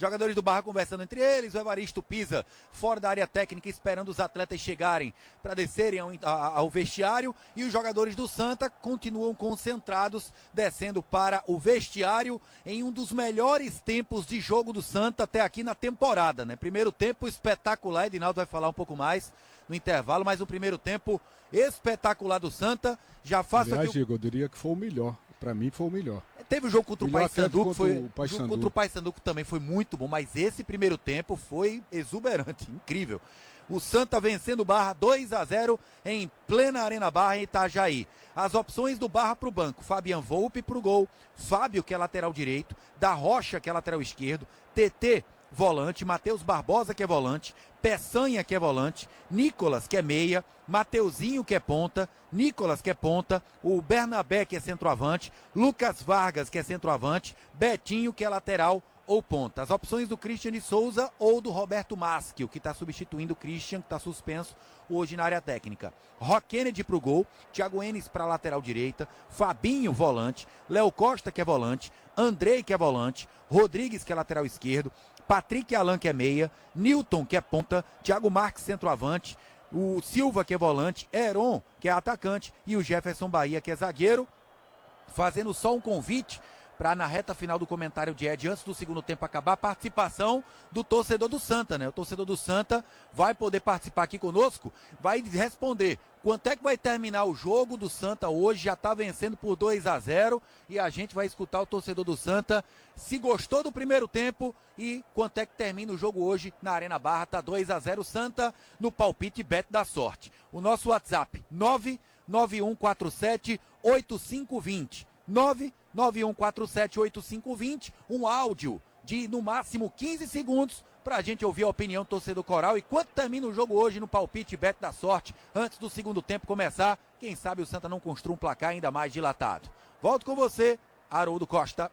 Jogadores do Barra conversando entre eles, o Evaristo pisa fora da área técnica esperando os atletas chegarem para descerem ao vestiário e os jogadores do Santa continuam concentrados descendo para o vestiário em um dos melhores tempos de jogo do Santa até aqui na temporada, né? Primeiro tempo espetacular, Edinaldo vai falar um pouco mais no intervalo, mas o primeiro tempo espetacular do Santa. Já faço Aliás, aqui Diego, eu diria que foi o melhor. Pra mim foi o melhor. Teve o jogo contra o Paysandu, que foi contra o Paysandu, que também foi muito bom, mas esse primeiro tempo foi exuberante, incrível. O Santa vencendo o Barra 2-0 em plena Arena Barra em Itajaí. As opções do Barra para o banco: Fabian Volpe para o gol, Fábio, que é lateral direito, Da Rocha, que é lateral esquerdo, TT, volante, Matheus Barbosa, que é volante, Peçanha, que é volante, Nicolas, que é meia, Mateuzinho, que é ponta, Nicolas, que é ponta, o Bernabé, que é centroavante, Lucas Vargas, que é centroavante, Betinho, que é lateral ou ponta. As opções do Christian de Souza ou do Roberto Maschio, que está substituindo o Christian, que está suspenso hoje na área técnica. Rock Kennedy para o gol, Thiago Enes para a lateral direita, Fabinho, volante, Léo Costa, que é volante, Andrei, que é volante, Rodrigues, que é lateral esquerdo, Patrick Alan, que é meia, Newton, que é ponta, Thiago Marques, centroavante, o Silva, que é volante, Heron, que é atacante, e o Jefferson Bahia, que é zagueiro. Fazendo só um convite para, na reta final do comentário de Ed, antes do segundo tempo acabar, a participação do torcedor do Santa, né? O torcedor do Santa vai poder participar aqui conosco, vai responder quanto é que vai terminar o jogo do Santa hoje. Já tá vencendo por 2-0 e a gente vai escutar o torcedor do Santa se gostou do primeiro tempo e quanto é que termina o jogo hoje na Arena Barra. Tá 2-0 Santa no palpite Bet da Sorte. O nosso WhatsApp 991478520, 991478520, um áudio de no máximo 15 segundos pra gente ouvir a opinião do torcedor coral e quanto termina o jogo hoje no palpite Bet da Sorte antes do segundo tempo começar. Quem sabe o Santa não construa um placar ainda mais dilatado. Volto com você, Haroldo Costa.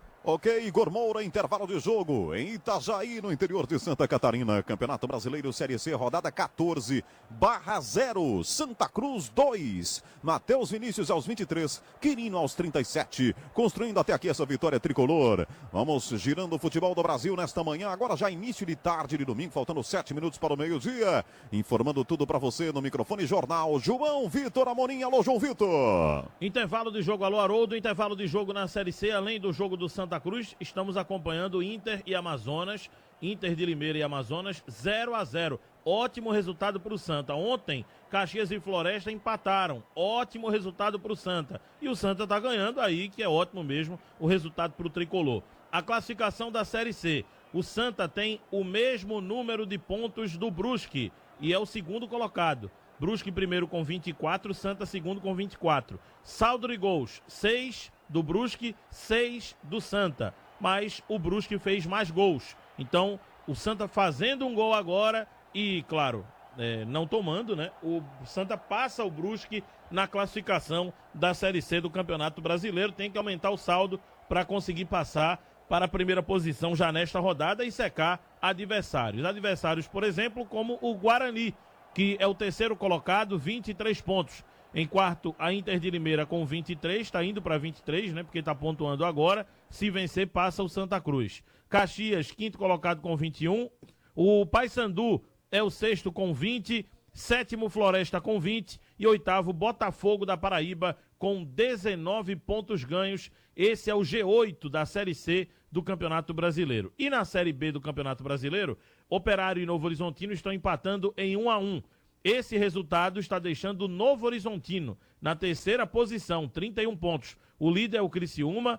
Ok, Igor Moura, intervalo de jogo em Itajaí, no interior de Santa Catarina. Campeonato Brasileiro Série C, rodada 14, Barra 0, Santa Cruz 2. Matheus Vinícius aos 23, Quirino aos 37. Construindo até aqui essa vitória tricolor. Vamos girando o futebol do Brasil nesta manhã. Agora já início de tarde de domingo, faltando 7 minutos para o meio-dia. Informando tudo para você no microfone Jornal João Vitor Amorim. Alô, João Vitor. Intervalo de jogo, alô, Haroldo. Intervalo de jogo na Série C, além do jogo do Santa Cruz, estamos acompanhando Inter e Amazonas, Inter de Limeira e Amazonas, 0-0. Ótimo resultado para o Santa. Ontem, Caxias e Floresta empataram. Ótimo resultado para o Santa. E o Santa está ganhando aí, que é ótimo mesmo, o resultado para o Tricolor. A classificação da Série C. O Santa tem o mesmo número de pontos do Brusque e é o segundo colocado. Brusque primeiro com 24, Santa segundo com 24. Saldo de gols, 6 do Brusque, 6 do Santa. Mas o Brusque fez mais gols. Então, o Santa fazendo um gol agora e, claro, não tomando, né? O Santa passa o Brusque na classificação da Série C do Campeonato Brasileiro. Tem que aumentar o saldo para conseguir passar para a primeira posição já nesta rodada e secar adversários. Adversários, por exemplo, como o Guarani, que é o terceiro colocado, 23 pontos. Em quarto, a Inter de Limeira com 23, está indo para 23, né? Porque está pontuando agora. Se vencer, passa o Santa Cruz. Caxias, quinto colocado com 21. O Paysandu é o sexto com 20. Sétimo, Floresta com 20. E oitavo, Botafogo da Paraíba com 19 pontos ganhos. Esse é o G8 da Série C do Campeonato Brasileiro. E na Série B do Campeonato Brasileiro, Operário e Novo Horizontino estão empatando em 1-1. Esse resultado está deixando o Novo Horizontino na terceira posição, 31 pontos. O líder é o Criciúma,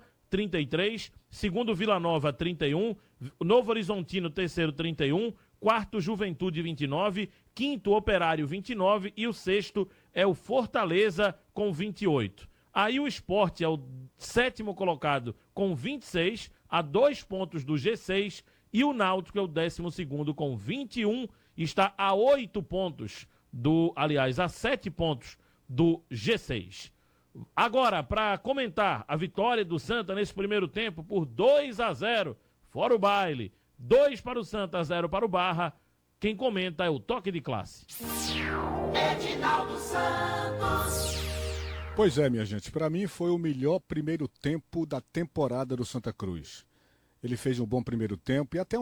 33. Segundo, Vila Nova, 31. Novo Horizontino, terceiro, 31. Quarto, Juventude, 29. Quinto, Operário, 29. E o sexto é o Fortaleza, com 28. Aí o Sport é o sétimo colocado, com 26, a 2 pontos do G6. E o Náutico é o 12º, com 21. Está a 8 pontos a 7 pontos do G6. Agora, para comentar a vitória do Santa nesse primeiro tempo por 2-0, fora o baile, 2 para o Santa, 0 para o Barra, quem comenta é o Toque de Classe. Edinaldo Santos. Pois é, minha gente, para mim foi o melhor primeiro tempo da temporada do Santa Cruz. Ele fez um bom primeiro tempo e até